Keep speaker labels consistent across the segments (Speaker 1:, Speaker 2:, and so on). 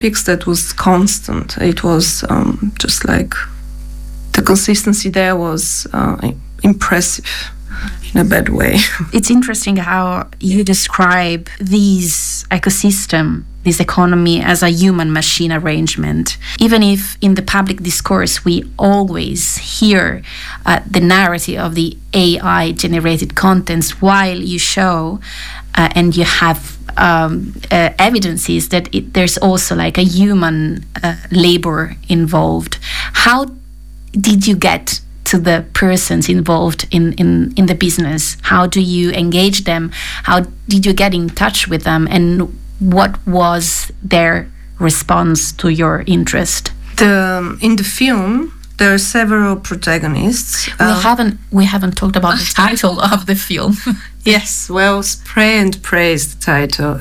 Speaker 1: topics that was constant. It was just like the consistency there was impressive in a bad way.
Speaker 2: It's interesting how you describe these ecosystem, this economy, as a human-machine arrangement. Even if in the public discourse we always hear the narrative of the AI-generated contents, while you show and you have evidences that there's also like a human labor involved. How did you get to the persons involved in the business? How do you engage them? How did you get in touch with them? And what was their response to your interest?
Speaker 1: In the film, there are several protagonists.
Speaker 2: We haven't talked about the title of the film.
Speaker 1: Yes, well, Spray and Pray is the title.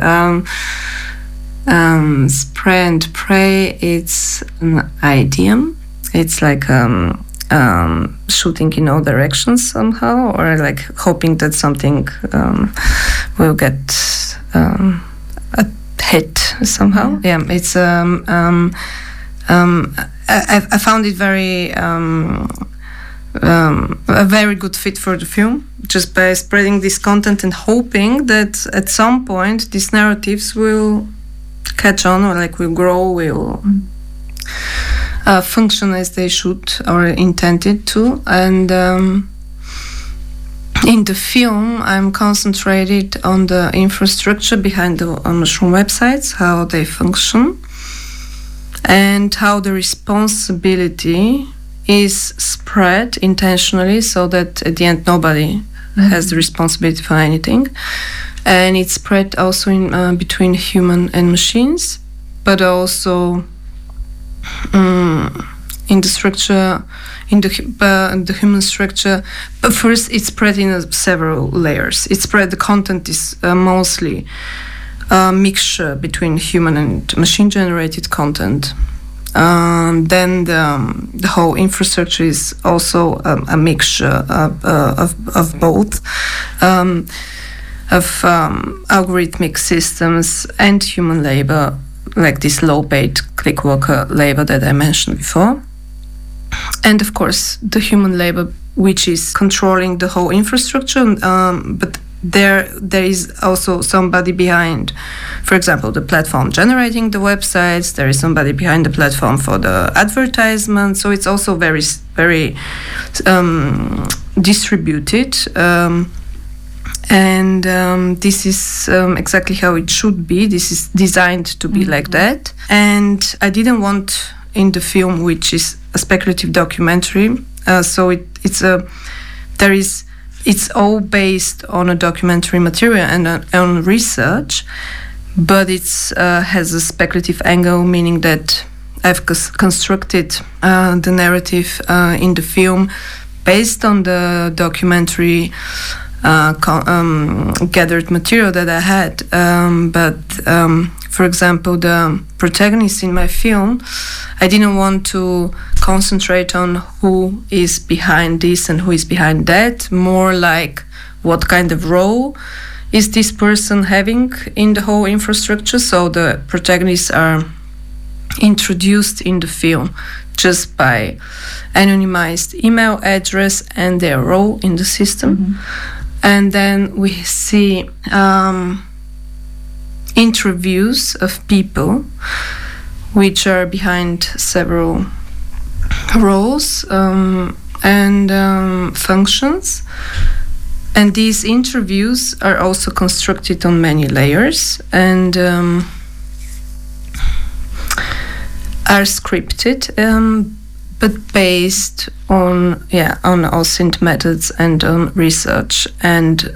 Speaker 1: Spray and Pray, it's an idiom. It's like shooting in all directions somehow, or like hoping that something will get a hit somehow. Yeah, it's I found it very a very good fit for the film, just by spreading this content and hoping that at some point these narratives will catch on, or like will grow, will function as they should or intended to. And in the film, I'm concentrated on the infrastructure behind the mushroom websites, how they function, and how the responsibility is spread intentionally so that at the end nobody has the responsibility for anything. And it's spread also in between human and machines, but also in the structure, in the human structure. But first, it's spread in several layers. It's spread. The content is mostly a mixture between human and machine-generated content. Then the whole infrastructure is also a mixture of both, of algorithmic systems and human labor, like this low-paid click worker labor that I mentioned before. And of course, the human labor, which is controlling the whole infrastructure, but there is also somebody behind, for example, the platform generating the websites. There is somebody behind the platform for the advertisement. So it's also very, very distributed. And this is exactly how it should be. This is designed to be like that. And I didn't want in the film, which is a speculative documentary, so it's all based on a documentary material and on research, but it's has a speculative angle, meaning that I've constructed the narrative in the film based on the documentary gathered material that I had. For example, the protagonist in my film, I didn't want to concentrate on who is behind this and who is behind that, more like what kind of role is this person having in the whole infrastructure. So the protagonists are introduced in the film just by anonymized email address and their role in the system. And then we see interviews of people which are behind several roles and functions. And these interviews are also constructed on many layers and are scripted, but based on OSINT methods and on research and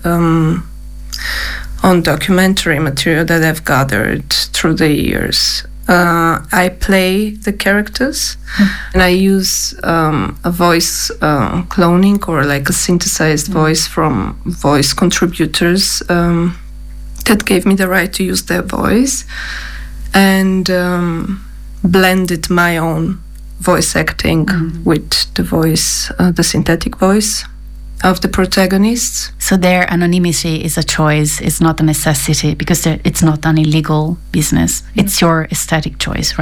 Speaker 1: on documentary material that I've gathered through the years. I play the characters and I use a voice cloning, or like a synthesized voice from voice contributors that gave me the right to use their voice, and blended my own voice acting with the voice, the synthetic voice. of the protagonists.
Speaker 2: So their anonymity is a choice, it's not a necessity, because it's not an illegal business. It's your aesthetic choice, right?